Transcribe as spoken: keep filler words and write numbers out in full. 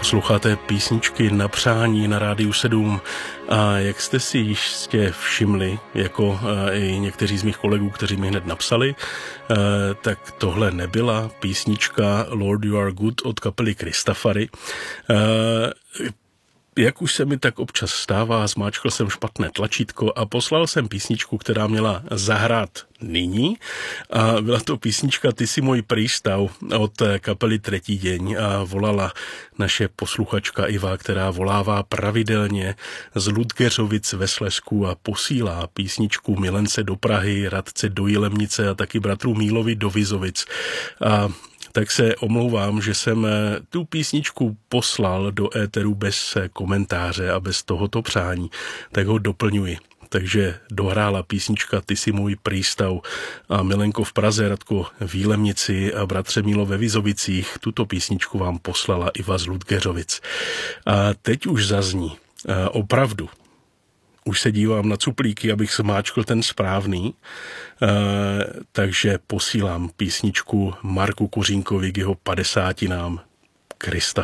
Posloucháte písničky na přání na Rádiu sedm a jak jste si jistě všimli, jako i někteří z mých kolegů, kteří mi hned napsali, tak tohle nebyla písnička Lord You Are Good od kapely Christafari. Jak už se mi tak občas stává, zmáčkl jsem špatné tlačítko a poslal jsem písničku, která měla zahrát nyní. A byla to písnička Ty jsi můj přístav od kapely Třetí deň a volala naše posluchačka Iva, která volává pravidelně z Ludgeřovic ve Slezsku a posílá písničku milence do Prahy, Radce do Jilemnice a taky bratru Mílovi do Vizovic. A tak se omlouvám, že jsem tu písničku poslal do éteru bez komentáře a bez tohoto přání, tak ho doplňuji. Takže dohrála písnička Ty jsi můj přístav a Milenko v Praze, Radko v Jílemnici a bratře Mílo ve Vizovicích. Tuto písničku vám poslala Iva z Ludgeřovic. A teď už zazní opravdu. Už se dívám na cuplíky, abych smáčkl ten správný, e, takže posílám písničku Marku Kuřínkovi k jeho padesátinám Christafari.